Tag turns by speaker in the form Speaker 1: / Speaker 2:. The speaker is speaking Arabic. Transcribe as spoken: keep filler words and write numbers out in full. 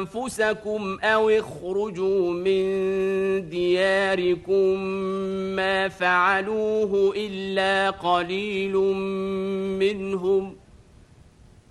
Speaker 1: أنفسكم أو اخرجوا من دياركم ما فعلوه إلا قليل منهم